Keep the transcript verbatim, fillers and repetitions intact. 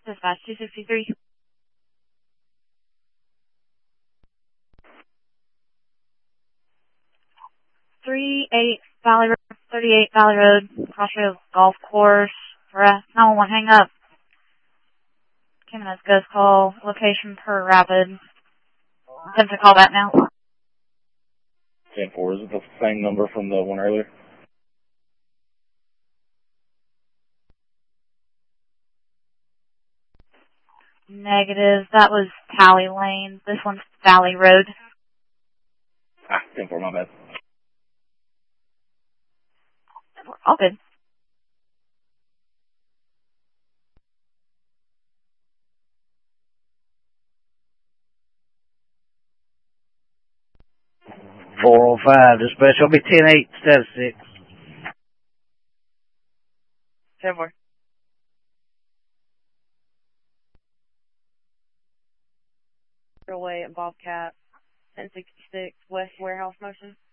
Dispatch two sixty-three. three eight Valley Road, thirty-eight Valley Road, Crossroads Golf Course. Rest, nine one one, hang up. Came in as ghost call, location per rapid. Attempt to call back now. ten four, is it the same number from the one earlier? Negative, that was Tally Lane. This one's Valley Road. Ah, ten four, my bad. All good. four oh five, dispatch. I'll be ten eight, status six. ten four. Away at Bobcat, ten sixty-six, West Warehouse Motion.